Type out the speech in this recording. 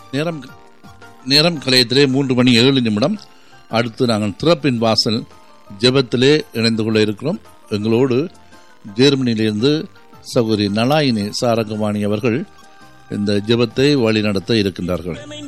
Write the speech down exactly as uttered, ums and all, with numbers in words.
நேரம் நேரம் கலையத்திலே மூன்று மணி ஏழு நிமிடம். அடுத்து நாங்கள் திறப்பின் வாசல் ஜெபத்திலே இணைந்து கொள்ள இருக்கிறோம். எங்களோடு ஜெர்மனியிலிருந்து சகோதரி நலாயினி சாரங்கமாணி அவர்கள் இந்த ஜெபத்தை வழி நடத்த இருக்கின்றார்கள்.